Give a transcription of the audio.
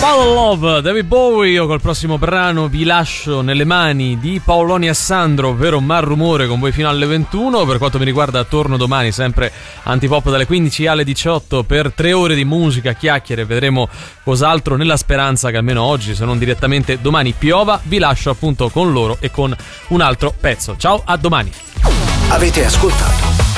Love, David Bowie. Io col prossimo brano vi lascio nelle mani di Paoloni e Sandro, ovvero Mar Rumore, con voi fino alle 21. Per quanto mi riguarda torno domani, sempre Antipop dalle 15 alle 18 per 3 ore di musica, chiacchiere, vedremo cos'altro, nella speranza che almeno oggi, se non direttamente domani, piova. Vi lascio appunto con loro e con un altro pezzo. Ciao, a domani. Avete ascoltato